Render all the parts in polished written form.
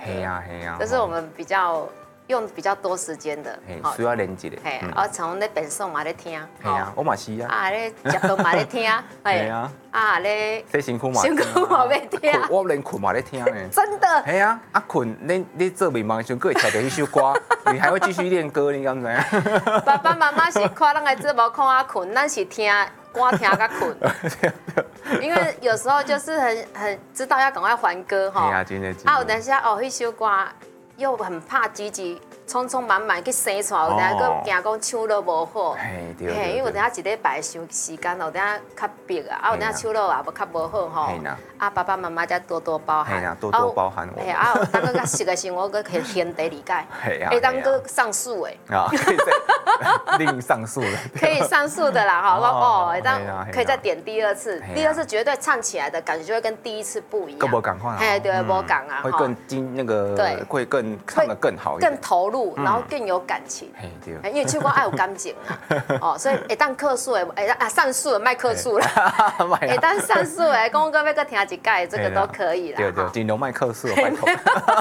嘿呀嘿呀， 这是我们用比较多时间的， 需要连接的。 嘿，从咧变送嘛咧听， 嘿呀，我嘛是啊。 啊咧食饭嘛咧听， 嘿啊， 啊咧洗身躯嘛， 身躯嘛要听， 我连困嘛咧听呢。 真的。 嘿啊，啊困，你做迷茫的时候，佫会听到迄首歌，你还会继续练歌，你敢知影？ 爸爸妈妈是看咱的节目看啊困，咱是听歌听甲困。因为有时候就是很知道要赶快还歌哈。 嘿啊，真的。 有等下迄首歌又很怕急急匆匆忙忙去生出来，有等下佫惊讲唱都无好。 嘿，对。 嘿，因为有等下一礼拜时间，有等下较逼啊，有等下唱落也无较无好吼。啊，爸爸妈妈才多多包涵。 嘿啦，多多包涵我。 嘿啊，当个较熟的时候，我佫可以天地理解。会当佫上诉诶。 啊，可以再另上诉的。 可以上诉的啦，哈，当可以再点第二次，第二次绝对唱起来的感觉就会跟第一次不一样。 更无赶快啊。 哎，对，无赶啊。 会更对，会更唱得更好一点。 更投入，然后更有感情。 嘿，对。 因为唱歌爱有感情啊，所以会当客诉的，上诉的卖客诉啦，会当上诉的，讲要搁听一届，这个都可以啦。 对对，尽量卖客诉，拜托。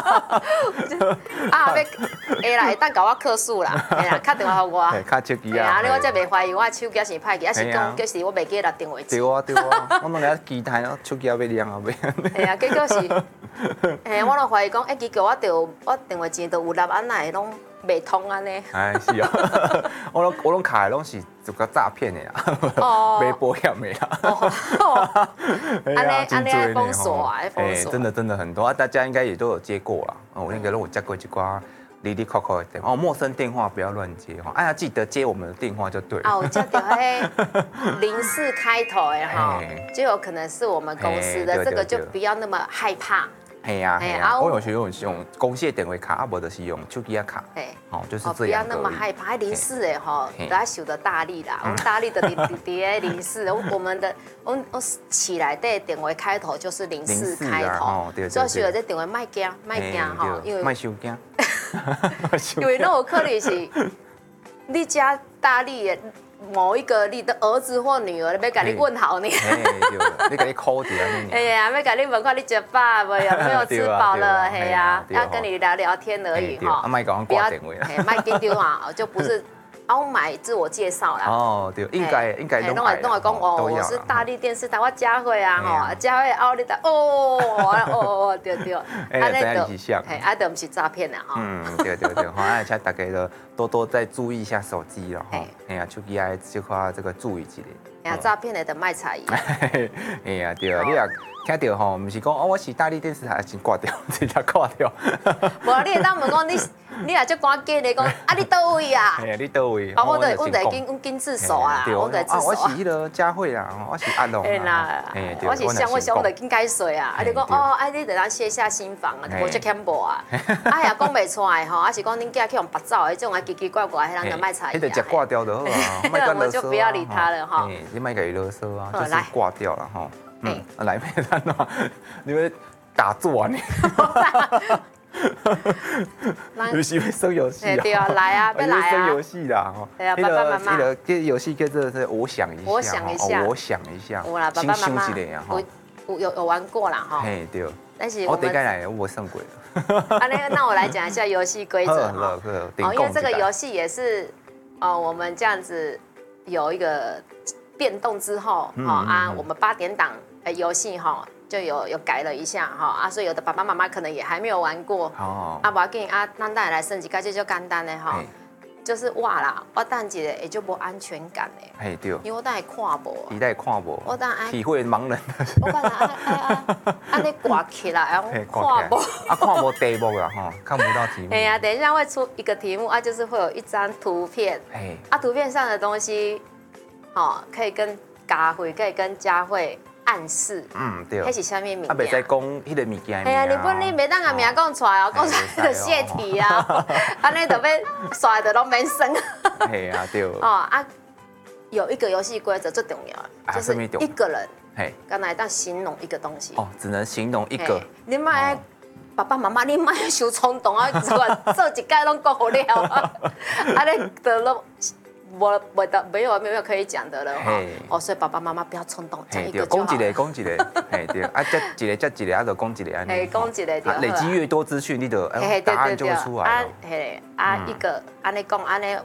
会啦，会当甲我客诉啦，哎呀，打电话给我。 打手机啊。 你我才袂怀疑我手机是歹去，还是讲就是我袂记得电话机。 对啊对啊，我拢在期待哦，手机也要亮啊袂。 哎呀，结果是，我拢怀疑讲，结果我电话钱都有6万，哪会拢袂通安尼？ 哎是啊，我拢卡的拢是一个诈骗的啦，没保险的啦。 安尼爱封锁啊，爱封锁。 真的很多啊，大家应该也都有接过啦。我应该都有接过一挂哩哩扣扣的电话，陌生电话不要乱接哈。哎呀，记得接我们的电话就对了。 我接到04开头的哈，就有可能是我们公司的，这个就不要那么害怕。 嘿呀，我有时用公司的电话卡，啊无就是用手机卡。就是这样。 不要那么害怕，04的哈，大家受的大力啦，我们大力的04，我起来的电话开头就是04开头，所以有这电话卖惊哈，因为卖收惊， 因为那有可能是你家大力的。某一个你的儿子或女儿要甲你问好你， 你甲你 call 掉你。 哎呀，要甲你问看你吃饱没有？没有吃饱了，嘿呀，要跟你聊聊天而已哈。 啊，卖甲我挂电话啦。 卖紧张啊，就不是。我买自我介绍啦。 哦，对，应该拢会讲我是大力电视台，我佳慧啊，吼，佳慧奥利达，对， 安尼就， 就不是诈骗啦，哈。 对，好，而且大家都多多再注意一下手机了，哈，哎呀，手机爱这块这个注意一下。 哎呀，诈骗来的卖菜。 哎呀，对啊，你也听到吼，不是讲我是大力电视台，先挂掉，直接挂掉。 无，你会当问讲你也足赶紧的讲，你倒位啊？ 哎呀，你倒位？ 我就紧自首啊，我就自首。 我是迄个佳慧啦，我是阿龙。 哎啦，我是我就紧解水啊，你讲你得当卸下心防啊，无这欠无啊。哎呀，讲袂出来吼，还是讲恁囝去用白走的，这种奇奇怪怪，迄人就卖菜。 迄就直挂掉就好啊， 我就不要理他了哈。 你卖给勒索啊，就是挂掉了哈。来妹蛋喏，你们打坐啊你？你是要生游戏啊？ 对啊，来啊，要来啊！ 生游戏啦，哈。 对啊，爸爸妈妈。 这游戏跟这是我想一下， 我想一下， 我想一下。 有啦，爸爸妈妈。有玩过啦哈。 嘿，对。 但是我得该来，我胜过了。 那我来讲一下游戏规则哈。因为这个游戏也是我们这样子有一个变动之后，我们8点档游戏哈。就有改了一下哈所以有的爸爸妈妈可能也还没有玩过不要紧咱再来升级，这就简单的哈，就是哇啦，我等一下也就无安全感的， 嘿对， 因为我等下看无， 你等下看无， 我等体会盲人的， 我可能安尼挂起来，然后看无， 看无题目啦哈，看不到题目。 哎呀，等一下会出一个题目就是会有一张图片，图片上的东西，可以跟佳慧，可以跟佳慧。暗示， 对， 迄是啥物物件？ 袂使讲迄个物件。 系啊，日本你袂当个名讲出来哦，讲出来就泄题啊，安尼就要刷的拢免算。 系啊，对。 有一个游戏规则最重要，就是一个人，刚才当形容一个东西。 只能形容一个。 你莫爸爸妈妈，你莫伤冲动啊，做一届拢过好了，安尼就我没有可以讲的了哈。哦，所以爸爸妈妈不要冲动，讲一个就好。 讲一个，对，啊，一个，啊，就讲一个安尼。 讲一个对。 累积越多资讯，你就答案就会出来了。 一个安尼讲安尼，